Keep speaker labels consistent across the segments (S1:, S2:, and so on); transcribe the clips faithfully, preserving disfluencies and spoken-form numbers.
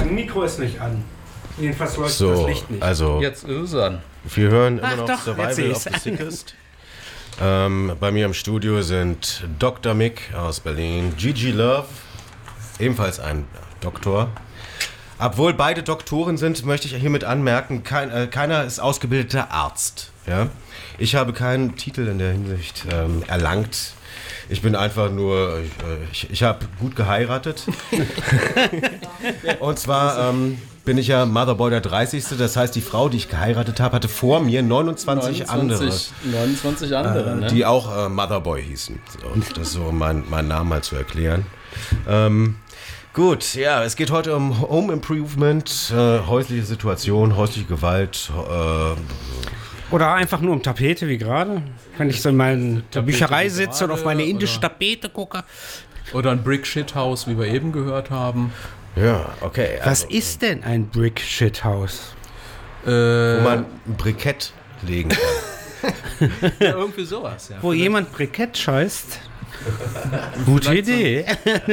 S1: Mikro ist nicht an. Jedenfalls leuchtet
S2: So,
S1: das Licht nicht.
S2: also
S3: Jetzt ist es an.
S2: wir hören immer
S1: Ach
S2: noch
S1: doch, jetzt
S2: Survival of
S1: seh's.
S2: the Sickest. ähm, bei mir im Studio sind Doktor Mick aus Berlin, Gigi Love, ebenfalls ein Doktor. Obwohl beide Doktoren sind, möchte ich hiermit anmerken, kein, äh, keiner ist ausgebildeter Arzt. Ja? Ich habe keinen Titel in der Hinsicht ähm, erlangt. Ich bin einfach nur, ich, ich, ich habe gut geheiratet. Und zwar ähm, bin ich ja Motherboy der dreißigste. Das heißt, die Frau, die ich geheiratet habe, hatte vor mir neunundzwanzig andere.
S3: neunundzwanzig andere,
S2: äh,
S3: ne?
S2: Die auch äh, Motherboy hießen. So, und das ist so mein, mein Name mal zu erklären. Ähm, gut, ja, es geht heute um Home Improvement, äh, häusliche Situation, häusliche Gewalt. Äh,
S1: Oder einfach nur um Tapete, wie gerade. Wenn ich so in meiner Bücherei
S3: wie
S1: sitze und auf
S3: gerade,
S1: meine indische
S3: oder-
S1: Tapete gucke.
S3: Oder ein Brick-Shit-Haus, wie wir eben gehört haben.
S2: ja, okay.
S1: Was
S2: Also,
S1: ist denn ein Brick-Shit-Haus?
S3: Äh,
S2: wo man ein Brikett legen kann.
S3: ja, irgendwie sowas, ja.
S1: Wo jemand Brikett scheißt? Gute Idee.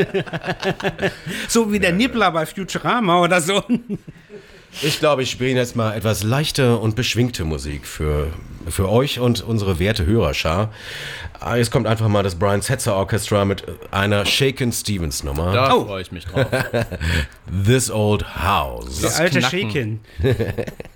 S1: So wie der Nibbler bei Futurama oder so.
S2: Ich glaube, ich spiele jetzt mal etwas leichte und beschwingte Musik für, für euch und unsere werte Hörerschar. Ah, Jetzt kommt einfach mal das Brian Setzer Orchestra mit einer Shakin' Stevens Nummer.
S3: Da
S1: Oh.
S3: freue ich mich drauf.
S2: This Old House.
S1: Der alte
S3: Knacken.
S1: Shaken.